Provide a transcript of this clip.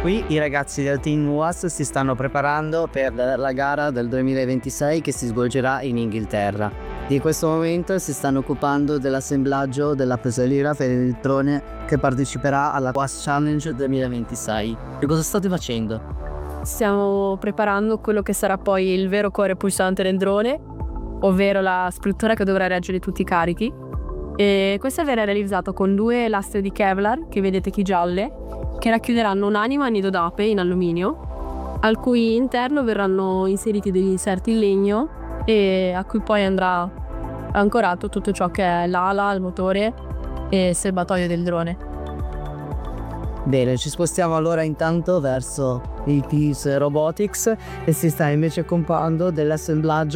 Qui i ragazzi del Team UAS si stanno preparando per la gara del 2026 che si svolgerà in Inghilterra. Di questo momento si stanno occupando dell'assemblaggio della pesaliera per il drone che parteciperà alla UAS Challenge 2026. Che cosa state facendo? Stiamo preparando quello che sarà poi il vero cuore pulsante del drone, ovvero la struttura che dovrà reggere tutti i carichi. E questo verrà realizzato con 2 lastre di Kevlar, che vedete qui gialle, che racchiuderanno un'anima a nido d'ape in alluminio, al cui interno verranno inseriti degli inserti in legno e a cui poi andrà ancorato tutto ciò che è l'ala, il motore e il serbatoio del drone. Bene, ci spostiamo allora intanto verso il Peace Robotics e si sta invece occupando dell'assemblaggio